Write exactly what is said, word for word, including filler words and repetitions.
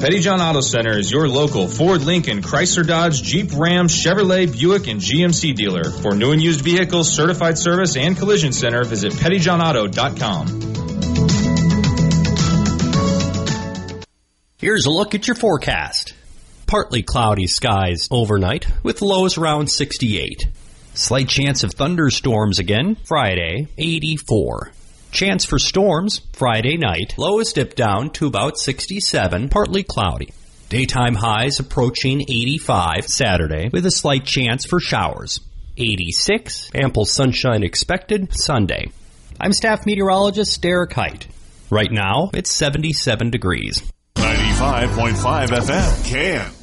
Pettyjohn Auto Center is your local Ford, Lincoln, Chrysler, Dodge, Jeep, Ram, Chevrolet, Buick, and G M C dealer. For new and used vehicles, certified service, and collision center, visit pettyjohn auto dot com. Here's a look at your forecast. Partly cloudy skies overnight with lows around sixty-eight. Slight chance of thunderstorms again, Friday, eighty-four. Chance for storms, Friday night. Lows dip down to about sixty-seven, partly cloudy. Daytime highs approaching eighty-five, Saturday, with a slight chance for showers. eighty-six, ample sunshine expected, Sunday. I'm staff meteorologist Derek Height. Right now, it's seventy-seven degrees. ninety-five point five F M, Can.